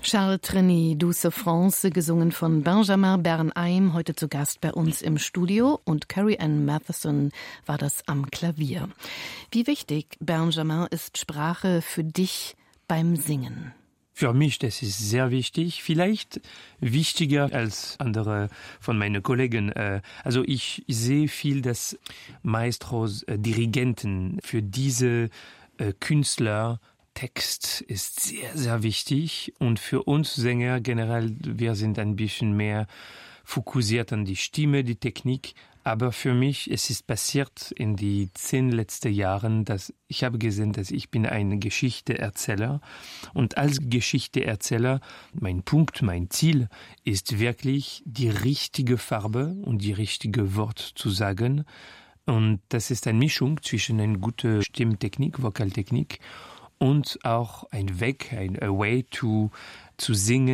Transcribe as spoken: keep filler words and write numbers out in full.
Charles Trenet, Douce France, gesungen von Benjamin Bernheim, heute zu Gast bei uns im Studio, und Carrie Ann Matheson war das am Klavier. Wie wichtig, Benjamin, ist Sprache für dich beim Singen? Für mich, das ist sehr wichtig, vielleicht wichtiger als andere von meinen Kollegen. Also ich sehe viel, dass Maestros, Dirigenten für diese Künstler, Text ist sehr, sehr wichtig, und für uns Sänger generell, wir sind ein bisschen mehr fokussiert an die Stimme, die Technik. Aber für mich, es ist passiert in die zehn letzten Jahren, dass ich habe gesehen, dass ich bin ein Geschichteerzähler, und als Geschichteerzähler, mein Punkt, mein Ziel ist wirklich, die richtige Farbe und die richtige Wort zu sagen. Und das ist eine Mischung zwischen einer guten Stimmtechnik, Vokaltechnik, und auch ein Weg, ein a way to, zu singen,